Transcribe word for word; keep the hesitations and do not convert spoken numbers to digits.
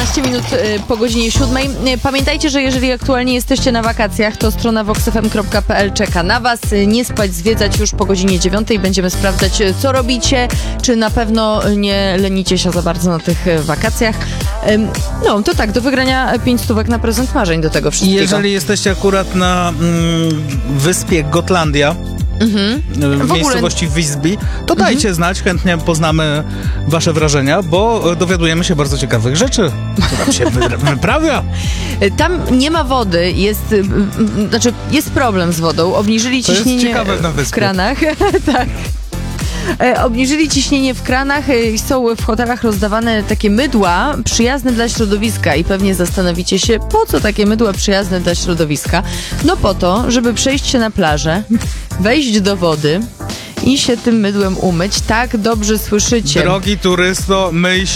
czternaście minut po godzinie siódmej. Pamiętajcie, że jeżeli aktualnie jesteście na wakacjach, to strona vox f m kropka p l czeka na was. Nie spać, zwiedzać już po godzinie dziewiątej. Będziemy sprawdzać, co robicie, czy na pewno nie lenicie się za bardzo na tych wakacjach. No, to tak, do wygrania pięć stówek na prezent marzeń do tego wszystkiego. I jeżeli jesteście akurat na mm, wyspie Gotlandia, Mhm. w miejscowości w Visby, to dajcie mhm. znać, chętnie poznamy wasze wrażenia, bo dowiadujemy się bardzo ciekawych rzeczy, co tam się wy- wyprawia. Tam nie ma wody, jest, znaczy jest problem z wodą, obniżyli to ciśnienie jest ciekawe na wyspie. w kranach. Tak. Obniżyli ciśnienie w kranach, są w hotelach rozdawane takie mydła przyjazne dla środowiska i pewnie zastanowicie się, po co takie mydła przyjazne dla środowiska? No po to, żeby przejść się na plażę, wejść do wody i się tym mydłem umyć. Tak, dobrze słyszycie. Drogi turysto, myj się